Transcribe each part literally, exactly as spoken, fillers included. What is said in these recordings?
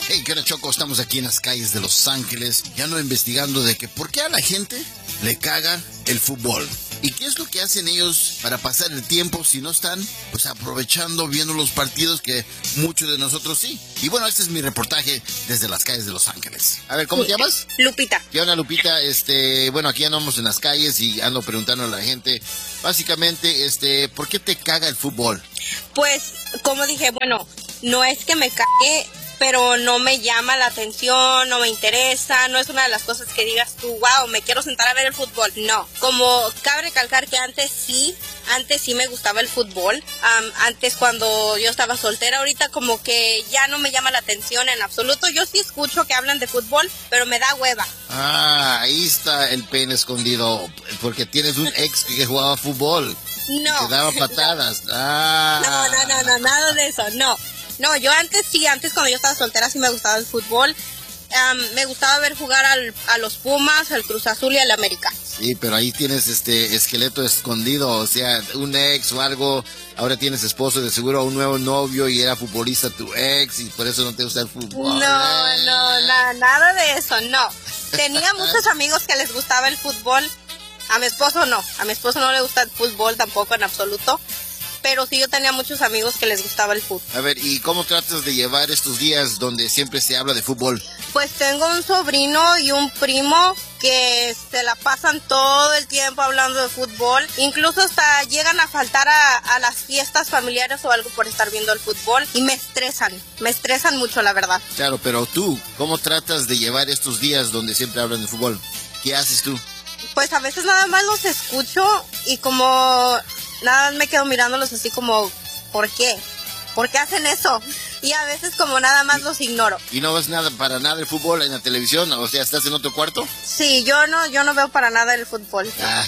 Hey, ¿qué onda, Choco? Estamos aquí en las calles de Los Ángeles. Ya ando investigando de que por qué a la gente le caga el fútbol. ¿Y qué es lo que hacen ellos para pasar el tiempo si no están pues aprovechando, viendo los partidos que muchos de nosotros sí? Y bueno, este es mi reportaje desde las calles de Los Ángeles. A ver, ¿cómo te llamas? Lupita. ¿Qué onda, Lupita? Este, bueno, aquí andamos en las calles y ando preguntando a la gente, básicamente, este, ¿por qué te caga el fútbol? Pues, como dije, bueno, no es que me cague, pero no me llama la atención, no me interesa, no es una de las cosas que digas tú, wow, me quiero sentar a ver el fútbol. No, como cabe recalcar que antes sí, antes sí me gustaba el fútbol. Um, antes cuando yo estaba soltera, ahorita como que ya no me llama la atención en absoluto. Yo sí escucho que hablan de fútbol, pero me da hueva. Ah, ahí está el pene escondido, porque tienes un ex que jugaba fútbol. No. Te daba patadas. No. Ah. no, no, no, no, nada de eso, no. No, yo antes sí, antes cuando yo estaba soltera sí me gustaba el fútbol. Um, me gustaba ver jugar al, a los Pumas, al Cruz Azul y al América. Sí, pero ahí tienes este esqueleto escondido, o sea, un ex o algo. Ahora tienes esposo, de seguro un nuevo novio y era futbolista tu ex y por eso no te gusta el fútbol. No, no, na, nada de eso, no. Tenía muchos amigos que les gustaba el fútbol. A mi esposo no, a mi esposo no le gusta el fútbol tampoco en absoluto. Pero sí, yo tenía muchos amigos que les gustaba el fútbol. A ver, ¿y cómo tratas de llevar estos días donde siempre se habla de fútbol? Pues tengo un sobrino y un primo que se la pasan todo el tiempo hablando de fútbol. Incluso hasta llegan a faltar a, a las fiestas familiares o algo por estar viendo el fútbol. Y me estresan, me estresan mucho, la verdad. Claro, pero tú, ¿cómo tratas de llevar estos días donde siempre hablan de fútbol? ¿Qué haces tú? Pues a veces nada más los escucho y como... Nada, me quedo mirándolos así como, ¿por qué? ¿Por qué hacen eso? Y a veces como nada más los ignoro. ¿Y no ves nada para nada el fútbol en la televisión? O sea, ¿estás en otro cuarto? Sí, yo no, yo no veo para nada el fútbol. Ah.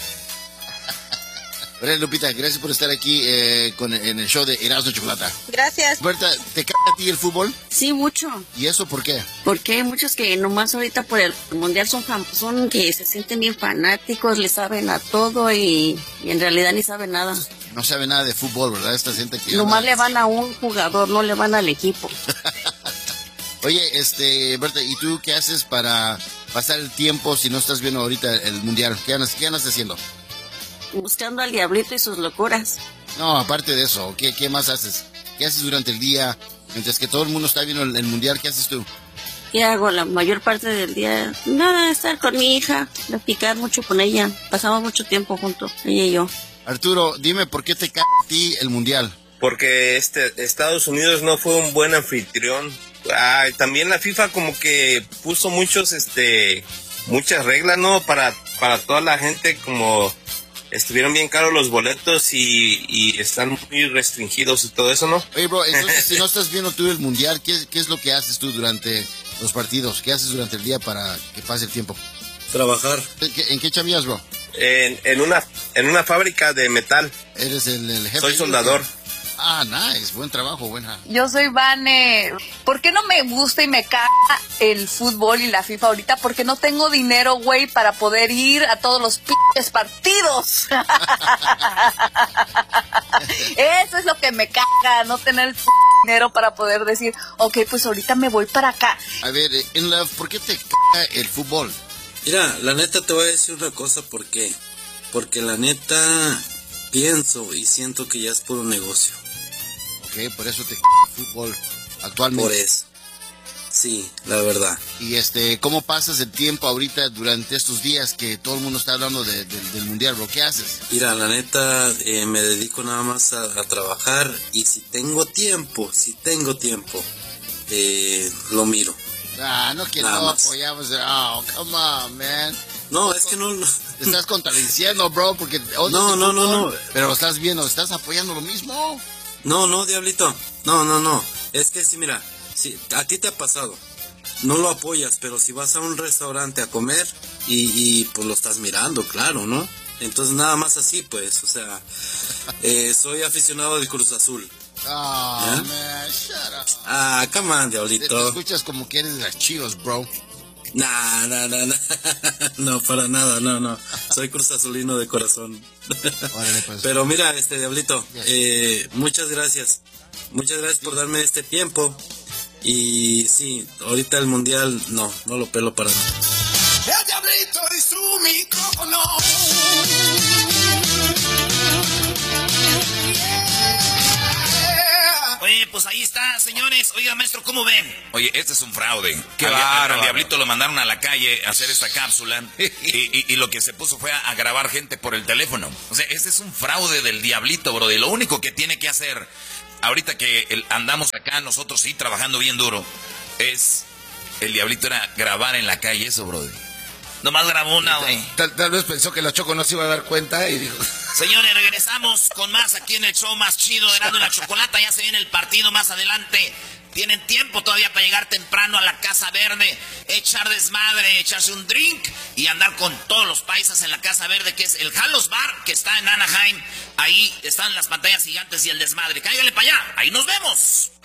Bueno, Lupita, gracias por estar aquí eh, con, en el show de Erasmo Chocolata. Gracias. Berta, ¿te cae a ti el fútbol? Sí, mucho. ¿Y eso por qué? Porque hay muchos que nomás ahorita por el mundial son fam son que se sienten bien fanáticos, le saben a todo y, y en realidad ni saben nada. No sabe nada de fútbol, ¿verdad? Esta gente que... Nomás anda... le van a un jugador, no le van al equipo. Oye, este, Berta, ¿y tú qué haces para pasar el tiempo si no estás viendo ahorita el mundial? ¿Qué andas, qué andas haciendo? Buscando al diablito y sus locuras. No, aparte de eso, ¿qué, qué más haces? ¿Qué haces durante el día? Mientras que todo el mundo está viendo el, el mundial, ¿qué haces tú? ¿Qué hago la mayor parte del día? Nada, estar con mi hija, platicar mucho con ella. Pasamos mucho tiempo juntos, ella y yo. Arturo, dime, ¿por qué te cae a ti el mundial? Porque este Estados Unidos no fue un buen anfitrión. Ah, también la FIFA como que puso muchos, este, muchas reglas, ¿no? Para, para toda la gente, como estuvieron bien caros los boletos y, y están muy restringidos y todo eso, ¿no? Oye, bro, entonces si no estás viendo tú el mundial, ¿qué, qué es lo que haces tú durante los partidos? ¿Qué haces durante el día para que pase el tiempo? Trabajar. ¿En qué, en qué chamillas, bro? En, en una en una fábrica de metal. ¿Eres el, el jefe? Soy soldador. Ah, nice, buen trabajo, buena. Yo soy Vane. ¿Por qué no me gusta y me caga el fútbol y la FIFA ahorita? Porque no tengo dinero, güey, para poder ir a todos los pinches partidos. Eso es lo que me caga, no tener el dinero para poder decir, ok, pues ahorita me voy para acá. A ver, en la, ¿por qué te caga el fútbol? Mira, la neta te voy a decir una cosa, ¿por qué? Porque la neta pienso y siento que ya es puro negocio. Ok, por eso te caga el fútbol actualmente. Por eso. Sí, la verdad. Y este, ¿cómo pasas el tiempo ahorita durante estos días que todo el mundo está hablando de, de, del mundial, bro? ¿Qué haces? Mira, la neta eh, me dedico nada más a, a trabajar y si tengo tiempo, si tengo tiempo, eh, lo miro. Ah, no que Nada no más. apoyamos. Oh, come on, man. No, es que no... no. Te estás contradiciendo, bro, porque... No, no, no, no. Pero estás viendo, estás apoyando lo mismo. No, no, diablito. No, no, no. Es que si, mira, si a ti te ha pasado, no lo apoyas, pero si vas a un restaurante a comer y, y pues lo estás mirando, claro, ¿no? Entonces nada más así, pues, o sea, eh, soy aficionado del Cruz Azul. Oh, ¿Eh? man, shut up. Ah, come on, Te, diablito. te escuchas como que eres de las Chivas, bro. Nah, nah, nah, nah. No, para nada, no, no. Soy Cruz Azulino de corazón. Órale, pues. Pero mira, este diablito, Yes. eh, muchas gracias. Muchas gracias por darme este tiempo. Y sí, ahorita el mundial no, no lo pelo para nada. El diablito y su micrófono. Oye, pues ahí está, señores. Oiga, maestro, ¿cómo ven? Oye, este es un fraude. Qué al, bárbaro. al Diablito lo mandaron a la calle a hacer esta cápsula y, y, y lo que se puso fue a, a grabar gente por el teléfono. O sea, este es un fraude del Diablito, bro. Y lo único que tiene que hacer, ahorita que el, andamos acá nosotros sí trabajando bien duro, es el Diablito era grabar en la calle eso, bro. Nomás grabó una, güey. Tal, tal vez pensó que la Choco no se iba a dar cuenta y dijo... Señores, regresamos con más aquí en el show más chido de Erasmo y la Chocolata. Ya se viene el partido más adelante. Tienen tiempo todavía para llegar temprano a la Casa Verde, echar desmadre, echarse un drink y andar con todos los paisas en la Casa Verde, que es el Halos Bar, que está en Anaheim. Ahí están las pantallas gigantes y el desmadre. Cáigale para allá. Ahí nos vemos.